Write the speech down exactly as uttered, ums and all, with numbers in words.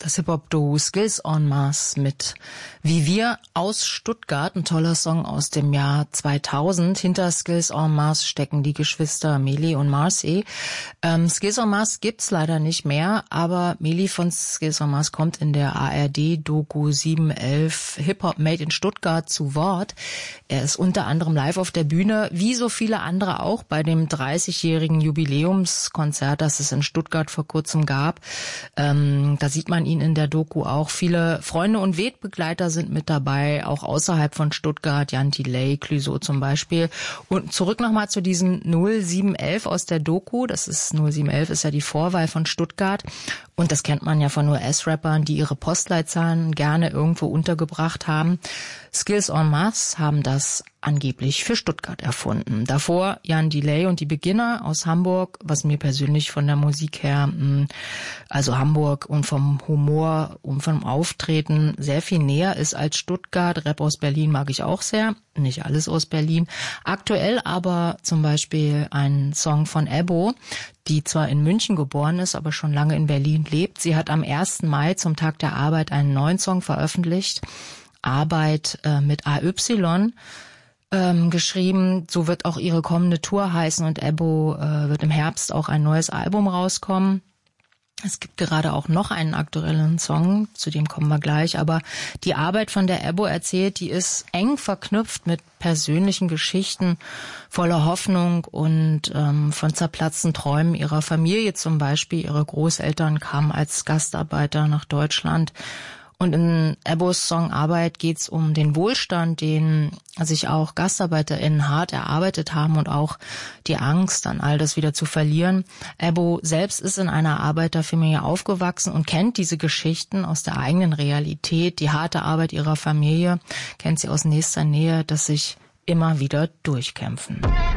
Das Hip-Hop-Duo Skills en Masse mit Wie wir aus Stuttgart, ein toller Song aus dem Jahr zweitausend. Hinter Skills en Masse stecken die Geschwister Meli und Marcy. Ähm, Skills en Masse gibt's leider nicht mehr, aber Meli von Skills en Masse kommt in der A R D-Doku sieben elf Hip-Hop Made in Stuttgart zu Wort. Er ist unter anderem live auf der Bühne, wie so viele andere auch, bei dem dreißigjährigen Jubiläumskonzert, das es in Stuttgart vor kurzem gab. Ähm, da sieht man ihn in der Doku auch. Viele Freunde und Wegbegleiter sind mit dabei, auch außerhalb von Stuttgart, Jan Delay, Clouseau zum Beispiel. Und zurück nochmal zu diesem null sieben elf aus der Doku. Das ist null sieben elf ist ja die Vorwahl von Stuttgart. Und das kennt man ja von U S-Rappern, die ihre Postleitzahlen gerne irgendwo untergebracht haben. Skills en Masse haben das angeblich für Stuttgart erfunden. Davor Jan Delay und die Beginner aus Hamburg, was mir persönlich von der Musik her, also Hamburg und vom Humor und vom Auftreten sehr viel näher ist als Stuttgart. Rap aus Berlin mag ich auch sehr, nicht alles aus Berlin. Aktuell aber zum Beispiel ein Song von Ebbo, die zwar in München geboren ist, aber schon lange in Berlin lebt. Sie hat am ersten Mai zum Tag der Arbeit einen neuen Song veröffentlicht, Arbeit äh, mit A Y. Ähm, geschrieben. So wird auch ihre kommende Tour heißen und Ebbo äh, wird im Herbst auch ein neues Album rauskommen. Es gibt gerade auch noch einen aktuellen Song, zu dem kommen wir gleich, aber die Arbeit, von der Ebbo erzählt, die ist eng verknüpft mit persönlichen Geschichten voller Hoffnung und ähm, von zerplatzten Träumen ihrer Familie zum Beispiel. Ihre Großeltern kamen als Gastarbeiter nach Deutschland. Und in Ebbos Song Arbeit geht's um den Wohlstand, den sich auch GastarbeiterInnen hart erarbeitet haben und auch die Angst, dann all das wieder zu verlieren. Ebbo selbst ist in einer Arbeiterfamilie aufgewachsen und kennt diese Geschichten aus der eigenen Realität. Die harte Arbeit ihrer Familie kennt sie aus nächster Nähe, das sich immer wieder durchkämpfen.